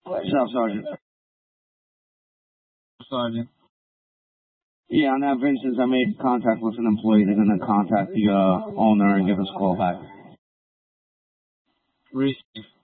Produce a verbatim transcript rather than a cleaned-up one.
Staff Sergeant. Sergeant. Yeah, on that instance, I made contact with an employee. They're going to contact the uh, owner and give us a call back. Receive.